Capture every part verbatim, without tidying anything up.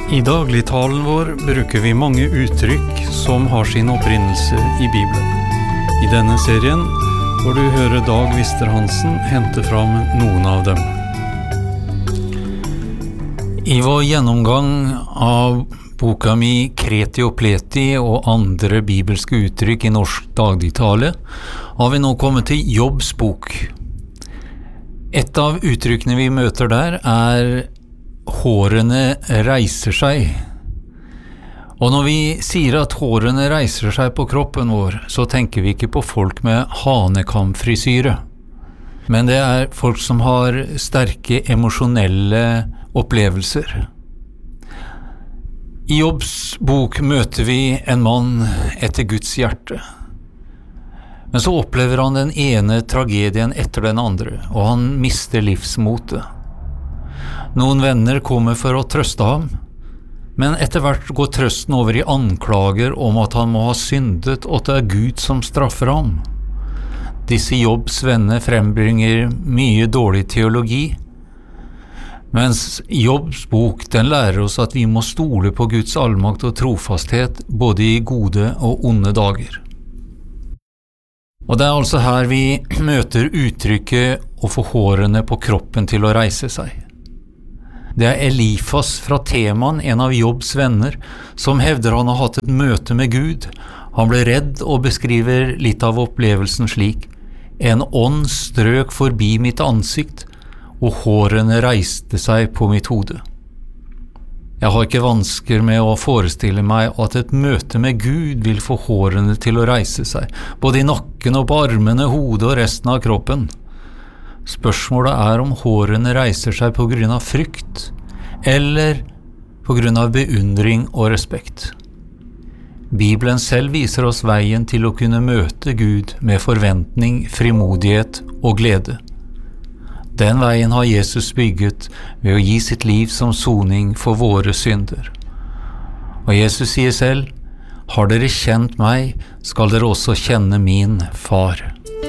I dagligtalen vår bruker vi mange uttrykk som har sin opprinnelse i Bibelen. I denne serien får du høre Dag Wister-Hansen hente fram noen av dem. I vår gjennomgang av boka mi Kreti og Pleti og andre bibelske uttrykk i norsk dagligtale har vi nå kommet til Jobbs bok. Et av uttrykkene vi møter der er hårene reiser seg. Og når vi sier at hårene reiser seg på kroppen vår, så tenker vi ikke på folk med hanekamfrisyre. Men det er folk som har sterke emosjonelle opplevelser. I Jobbs bok møter vi en mann etter Guds hjerte. Men så opplever han den ene tragedien etter den andre, og han mister livsmotet. Noen venner kommer for å trøste ham, men etter hvert går trøsten over i anklager om at han må ha syndet, og at det er Gud som straffer ham. Disse Jobbs venner frembringer mye dårlig teologi, mens Jobbs bok den lærer oss at vi må stole på Guds allmakt og trofasthet både i gode og onde dager. Og det er altså her vi møter uttrykket å få hårene på kroppen til å reise seg. Det er Elifas fra Teman, en av Jobbs venner, som hevder han har hatt et møte med Gud. Han ble redd og beskriver litt av opplevelsen slik: en ånd strøk forbi mitt ansikt, og hårene reiste seg på mitt hode. Jeg har ikke vansker med å forestille meg at et møte med Gud vil få hårene til å reise seg, både i nakken og på armene, hodet og resten av kroppen. Spørsmålet er om hårene reiser seg på grunn av frykt, eller på grunn av beundring og respekt. Bibelen selv viser oss veien til å kunne møte Gud med forventning, frimodighet og glede. Den veien har Jesus bygget ved å gi sitt liv som soning for våre synder. Og Jesus sier selv: «Har dere kjent meg, skal dere også kjenne min far.»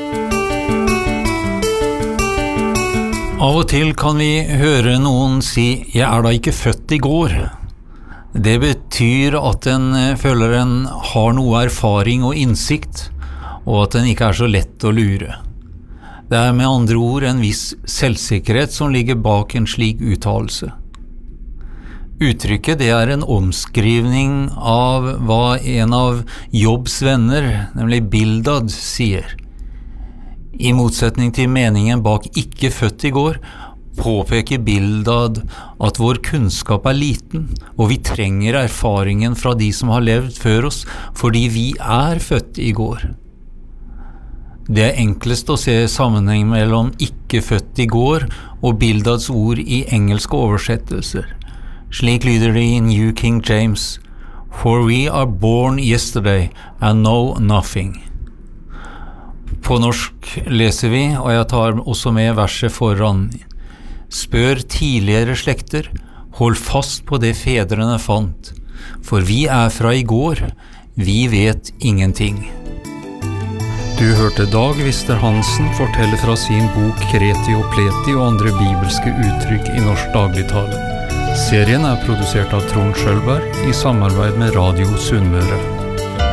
Av og til kan vi høre noen si: «Jeg er da ikke født i går.» Det betyr at en føler en har noe erfaring og innsikt, og at den ikke er så lett å lure. Det er med andre ord en viss selvsikkerhet som ligger bak en slik uttalelse. Uttrykket det er en omskrivning av hva en av Jobbs venner, nemlig Bildad, sier. I motsetning til meningen bak ikke født i går, påpeker Bildad at vår kunnskap er liten, og vi trenger erfaringen fra de som har levd før oss, fordi vi er født i går. Det er enklest å se sammenheng mellom ikke født i går og Bildads ord i engelske oversettelser. Slik lyder det i New King James: «For we are born yesterday and know nothing.» På norsk leser vi, og jeg tar også med verset foran: «Spør tidligere slekter, hold fast på det fedrene fant, for vi er fra i går, vi vet ingenting.» Du hørte Dag Wister-Hansen fortelle fra sin bok Kreti og Pleti og andre bibelske uttrykk i norsk dagligtale. Serien er produsert av Trond Schølberg i samarbeid med Radio Sunnmøre.